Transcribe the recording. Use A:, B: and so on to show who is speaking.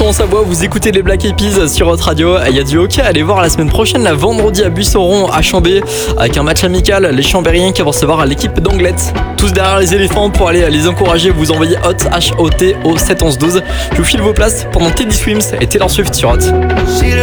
A: Savoie, vous écoutez les Black Eyed Peas sur votre radio. Il y a du hockey à aller voir la semaine prochaine, la vendredi à Buisson-Rond à Chambé, avec un match amical, les Chambériens qui vont recevoir l'équipe d'Anglet. Tous derrière les éléphants pour aller les encourager, vous envoyez HOT, H-O-T au 7 11 12. Je vous file vos places pendant Teddy Swims et Taylor Swift sur HOT.